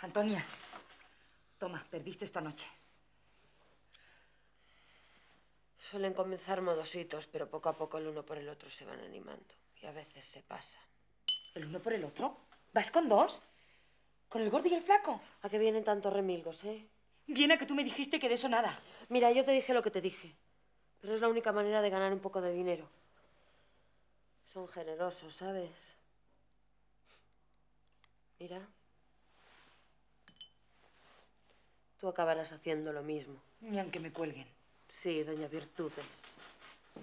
Antonia, toma, perdiste esta noche. Suelen comenzar modositos, pero poco a poco el uno por el otro se van animando. Y a veces se pasan. ¿El uno por el otro? ¿Vas con dos? ¿Con el gordo y el flaco? ¿A qué vienen tantos remilgos, eh? Viene a que tú me dijiste que de eso nada. Mira, yo te dije lo que te dije. Pero es la única manera de ganar un poco de dinero. Son generosos, ¿sabes? Mira. Tú acabarás haciendo lo mismo. Ni aunque me cuelguen. Sí, doña Virtudes.